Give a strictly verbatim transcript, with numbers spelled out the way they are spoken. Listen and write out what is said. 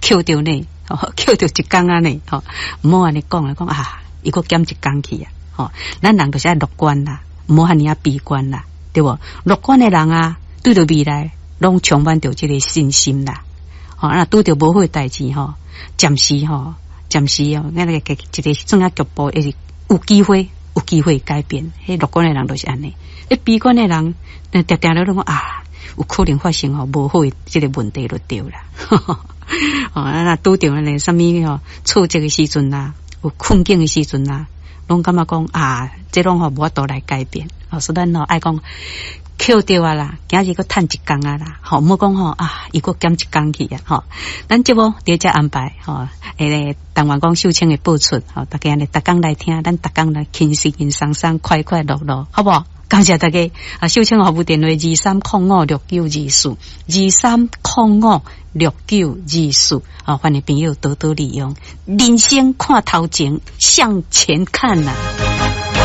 扣掉呢，哦，扣掉一工啊呢，吼，唔好安尼讲啊，讲啊，伊个减一工去啊，吼，咱人就是爱乐观啦，唔好安尼啊悲观啦，对不？乐观的人啊，对着未来，拢充满着这个信心啦，吼，那拄着无好的代志吼，暂时吼，暂时哦，那个一个正啊局部，也是有机会，有机会改变。迄乐观的人都是安尼，迄悲观的人，定定咧讲啊，有可能发生吼无好的这个问题就对啦。哦，那拄着咧什么吼挫折的时阵啦，有困境的时阵啦，拢感觉讲啊，这拢吼无法度来改变。哦，所以咱吼爱讲扣掉啊啦，今日个趁一工啊啦，吼，莫讲吼啊，伊个减一工去啊，吼，咱节目伫遮安排吼，诶，台湾讲秀清的播出，吼，大家咧逐工来听，咱逐工来轻轻轻松松、快快乐乐，好不好？感谢大家啊！秀清服务电话二三零五六九二四二三零五六九二四啊，欢迎朋友多多利用，人生看头前，向前看呐、啊。